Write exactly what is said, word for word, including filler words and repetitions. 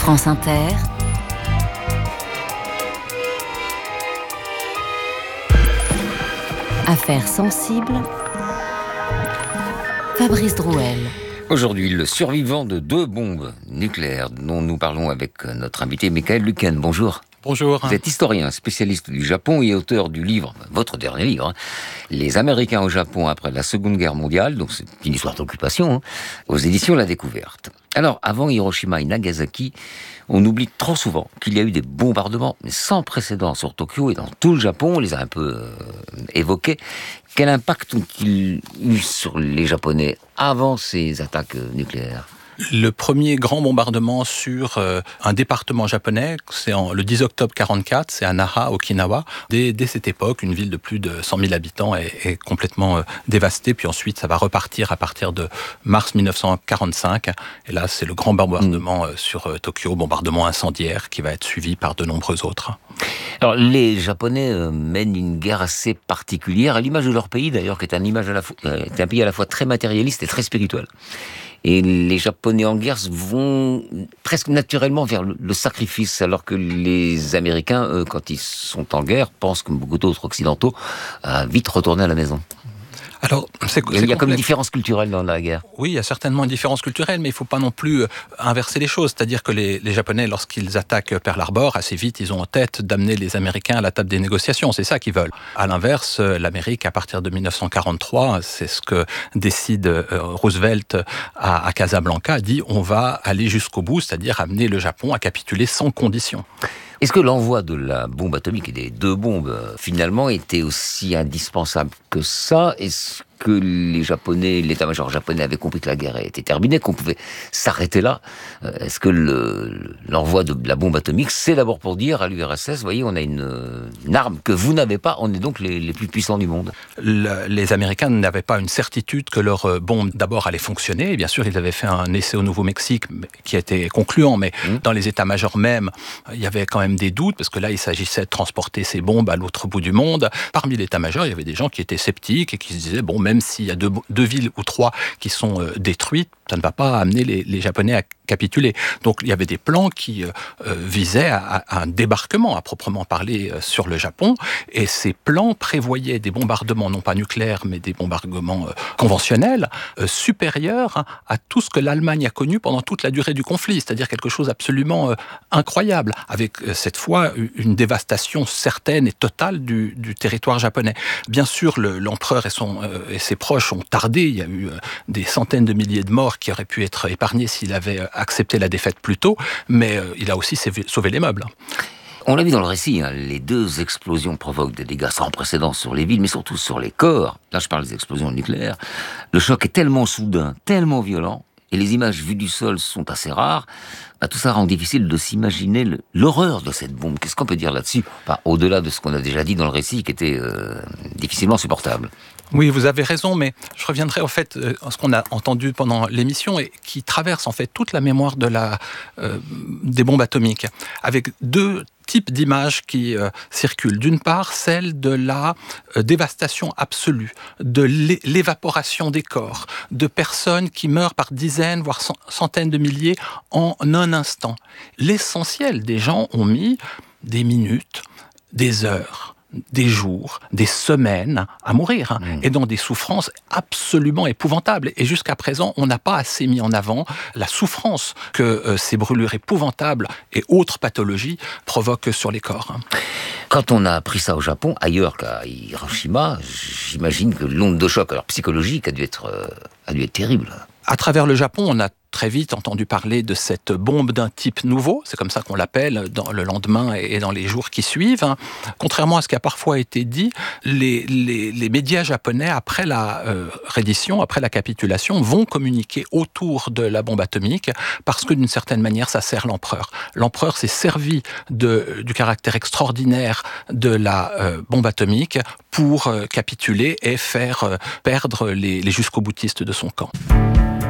France Inter, Affaires sensibles, Fabrice Drouel. Aujourd'hui, le survivant de deux bombes nucléaires dont nous parlons avec notre invité Michael Lueken. Bonjour. Bonjour. Vous êtes historien, spécialiste du Japon et auteur du livre, votre dernier livre, hein, Les Américains au Japon après la Seconde Guerre mondiale, donc c'est une histoire d'occupation, hein, aux éditions La Découverte. Alors, avant Hiroshima et Nagasaki, on oublie trop souvent qu'il y a eu des bombardements mais sans précédent sur Tokyo et dans tout le Japon, on les a un peu euh, évoqués. Quel impact ont-ils eu sur les Japonais avant ces attaques nucléaires ? Le premier grand bombardement sur euh, un département japonais, c'est en, le dix octobre quarante-quatre, c'est à Naha, Okinawa. Dès, dès cette époque, une ville de plus de cent mille habitants est, est complètement euh, dévastée. Puis ensuite, ça va repartir à partir de mars dix-neuf cent quarante-cinq. Et là, c'est le grand bombardement euh, sur euh, Tokyo, bombardement incendiaire, qui va être suivi par de nombreux autres. Alors, les Japonais euh, mènent une guerre assez particulière, à l'image de leur pays d'ailleurs, qui est un, image à la fois, euh, est un pays à la fois très matérialiste et très spirituel. Et les Japonais en guerre vont presque naturellement vers le, le sacrifice, alors que les Américains, eux, quand ils sont en guerre, pensent, comme beaucoup d'autres occidentaux, à vite retourner à la maison. Alors, c'est, il y a, il y a comme une complexe. différence culturelle dans la guerre. Oui, il y a certainement une différence culturelle, mais il ne faut pas non plus inverser les choses. C'est-à-dire que les, les Japonais, lorsqu'ils attaquent Pearl Harbor, assez vite, ils ont en tête d'amener les Américains à la table des négociations. C'est ça qu'ils veulent. À l'inverse, l'Amérique, à partir de dix-neuf cent quarante-trois, c'est ce que décide Roosevelt à, à Casablanca, dit on va aller jusqu'au bout, c'est-à-dire amener le Japon à capituler sans condition. Est-ce que l'envoi de la bombe atomique et des deux bombes, finalement, était aussi indispensable que ça ? Est-ce que les Japonais, l'état-major japonais avait compris que la guerre était terminée, qu'on pouvait s'arrêter là ? Est-ce que le, l'envoi de la bombe atomique, c'est d'abord pour dire à l'U R S S, vous voyez, on a une, une arme que vous n'avez pas, on est donc les, les plus puissants du monde ? le, Les Américains n'avaient pas une certitude que leur bombe, d'abord, allait fonctionner. Et bien sûr, ils avaient fait un essai au Nouveau-Mexique qui a été concluant, mais mmh. dans les états-majors même, il y avait quand même des doutes, parce que là, il s'agissait de transporter ces bombes à l'autre bout du monde. Parmi l'état-major, il y avait des gens qui étaient sceptiques et qui se disaient, bon, même s'il y a deux, deux villes ou trois qui sont euh, détruites, ça ne va pas amener les, les Japonais à capituler. Donc, il y avait des plans qui euh, visaient à, à un débarquement, à proprement parler, euh, sur le Japon. Et ces plans prévoyaient des bombardements, non pas nucléaires, mais des bombardements euh, conventionnels, euh, supérieurs à tout ce que l'Allemagne a connu pendant toute la durée du conflit. C'est-à-dire quelque chose absolument euh, incroyable, avec euh, cette fois une dévastation certaine et totale du, du territoire japonais. Bien sûr, le, l'empereur et, son, euh, et ses proches ont tardé. Il y a eu euh, des centaines de milliers de morts qui auraient pu être épargnés s'il avait euh, accepté la défaite plus tôt, mais euh, il a aussi sauvé les meubles. On l'a vu dans le récit, hein, les deux explosions provoquent des dégâts sans précédent sur les villes, mais surtout sur les corps. Là, je parle des explosions nucléaires. Le choc est tellement soudain, tellement violent, et les images vues du sol sont assez rares, bah, tout ça rend difficile de s'imaginer le, l'horreur de cette bombe. Qu'est-ce qu'on peut dire là-dessus ? Enfin, au-delà de ce qu'on a déjà dit dans le récit, qui était euh, difficilement supportable. Oui, vous avez raison, mais je reviendrai au fait euh, à ce qu'on a entendu pendant l'émission et qui traverse en fait toute la mémoire de la, euh, des bombes atomiques, avec deux types d'images qui euh, circulent. D'une part, celle de la euh, dévastation absolue, de l'é- l'évaporation des corps, de personnes qui meurent par dizaines, voire centaines de milliers en un instant. L'essentiel des gens ont mis des minutes, des heures, des jours, des semaines à mourir, mmh. et dans des souffrances absolument épouvantables. Et jusqu'à présent, on n'a pas assez mis en avant la souffrance que euh, ces brûlures épouvantables et autres pathologies provoquent sur les corps. Quand on a appris ça au Japon, ailleurs qu'à Hiroshima, j'imagine que l'onde de choc, alors psychologique, a dû être, euh, a dû être terrible. À travers le Japon, on a très vite entendu parler de cette bombe d'un type nouveau, c'est comme ça qu'on l'appelle dans le lendemain et dans les jours qui suivent. Contrairement à ce qui a parfois été dit, les, les, les médias japonais, après la euh, reddition, après la capitulation, vont communiquer autour de la bombe atomique parce que d'une certaine manière, ça sert l'empereur. L'empereur s'est servi de, du caractère extraordinaire de la euh, bombe atomique pour euh, capituler et faire euh, perdre les, les jusqu'au-boutistes de son camp.